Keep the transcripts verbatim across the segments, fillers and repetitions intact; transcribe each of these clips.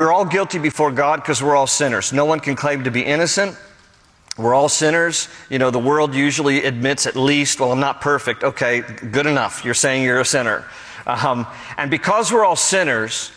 we're all guilty before God because we're all sinners. No one can claim to be innocent. We're all sinners. You know, the world usually admits at least, well, I'm not perfect. Okay, good enough. You're saying you're a sinner. Um, and because we're all sinners,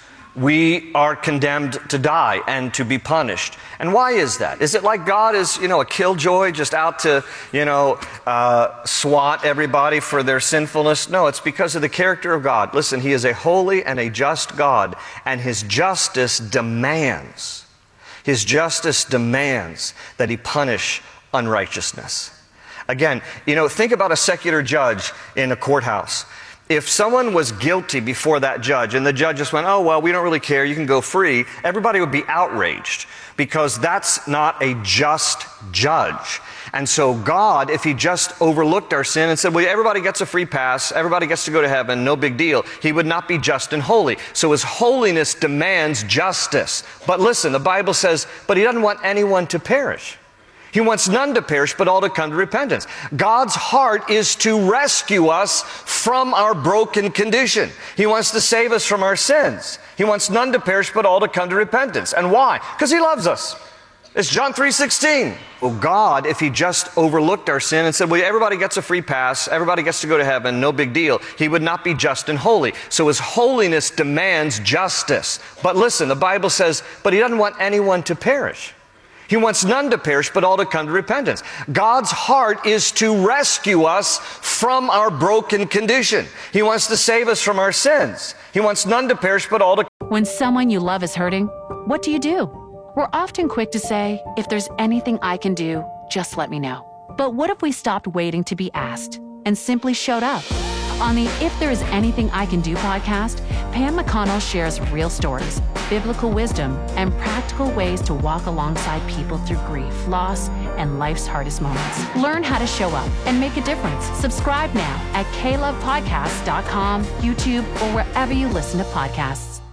we are condemned to die and to be punished. And why is that? Is it like God is, you know, a killjoy just out to, you know, uh, swat everybody for their sinfulness? No, it's because of the character of God. Listen, He is a holy and a just God, and His justice demands, His justice demands that He punish unrighteousness. Again, you know, think about a secular judge in a courthouse. If someone was guilty before that judge and the judge just went, oh, well, we don't really care, you can go free, everybody would be outraged because that's not a just judge. And so God, if He just overlooked our sin and said, well, everybody gets a free pass, everybody gets to go to heaven, no big deal, He would not be just and holy. So His holiness demands justice. But listen, the Bible says, but He doesn't want anyone to perish. He wants none to perish, but all to come to repentance. God's heart is to rescue us from our broken condition. He wants to save us from our sins. He wants none to perish, but all to come to repentance. And why? Because He loves us. It's John three sixteen. Well, God, if He just overlooked our sin and said, well, everybody gets a free pass, everybody gets to go to heaven, no big deal, He would not be just and holy. So His holiness demands justice. But listen, the Bible says, but He doesn't want anyone to perish. He wants none to perish, but all to come to repentance. God's heart is to rescue us from our broken condition. He wants to save us from our sins. He wants none to perish, but all to... When someone you love is hurting, what do you do? We're often quick to say, if there's anything I can do, just let me know. But what if we stopped waiting to be asked and simply showed up? On the If There Is Anything I Can Do podcast, Pam McConnell shares real stories, biblical wisdom, and practical ways to walk alongside people through grief, loss, and life's hardest moments. Learn how to show up and make a difference. Subscribe now at k love podcast dot com, YouTube, or wherever you listen to podcasts.